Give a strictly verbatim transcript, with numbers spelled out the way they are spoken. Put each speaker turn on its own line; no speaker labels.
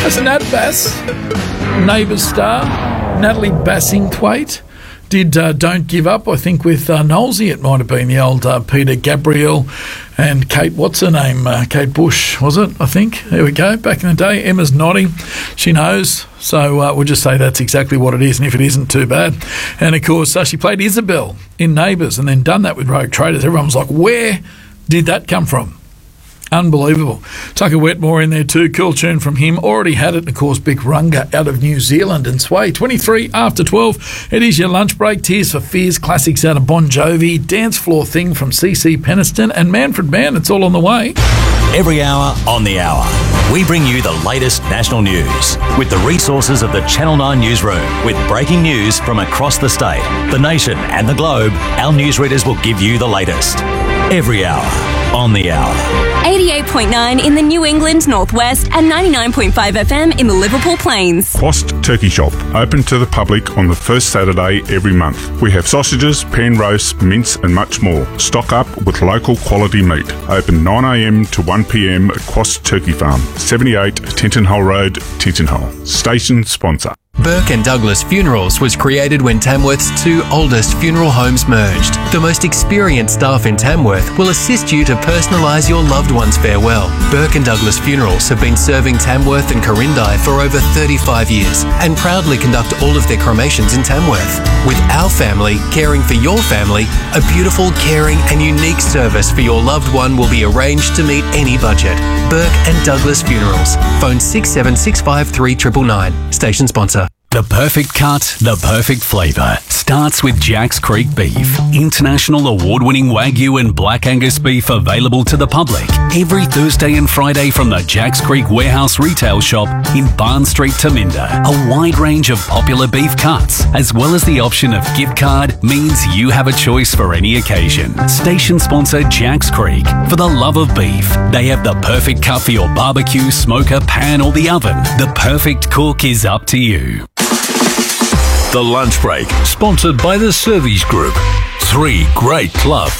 That's Nat Bass, Neighbours star, Natalie Bassingthwaite, did uh, Don't Give Up, I think, with uh, Knowlesy. It might have been the old uh, Peter Gabriel and Kate, what's her name? Uh, Kate Bush, was it, I think? There we go. Back in the day, Emma's nodding. She knows. So uh, we'll just say that's exactly what it is, and if it isn't, too bad. And, of course, uh, she played Isabel in Neighbours and then done that with Rogue Traders. Everyone was like, where did that come from? Unbelievable. Tucker Wetmore in there too. Cool tune from him. Already had it. And of course, Big Runga out of New Zealand and Sway. twenty-three after twelve. It is your lunch break. Tears for Fears classics out of Bon Jovi. Dance Floor Thing from C C Peniston. And Manfred Mann. It's all on the way.
Every hour on the hour, we bring you the latest national news with the resources of the Channel nine newsroom. With breaking news from across the state, the nation and the globe, our newsreaders will give you the latest. Every hour on the hour.
eighty-eight point nine in the New England Northwest and ninety-nine point five F M in the Liverpool Plains.
Quast Turkey Shop, open to the public on the first Saturday every month. We have sausages, pan roasts, mince and much more. Stock up with local quality meat. Open nine a m to one p m at Quast Turkey Farm, seventy-eight Tenton Road, Tenton. Station sponsor.
Burke and Douglas Funerals was created when Tamworth's two oldest funeral homes merged. The most experienced staff in Tamworth will assist you to personalise your loved one's farewell. Burke and Douglas Funerals have been serving Tamworth and Corindai for over thirty-five years and proudly conduct all of their cremations in Tamworth. With our family caring for your family, a beautiful, caring and unique service for your loved one will be arranged to meet any budget. Burke and Douglas Funerals. Phone six seven six five three nine nine nine. Station sponsor.
The perfect cut, the perfect flavour starts with Jack's Creek Beef. International award-winning Wagyu and Black Angus beef available to the public every Thursday and Friday from the Jack's Creek Warehouse retail shop in Barn Street, Taminda. A wide range of popular beef cuts, as well as the option of gift card, means you have a choice for any occasion. Station sponsor Jack's Creek. For the love of beef, they have the perfect cut for your barbecue, smoker, pan or the oven. The perfect cook is up to you.
The Lunch Break, sponsored by the Servies Group. Three great clubs.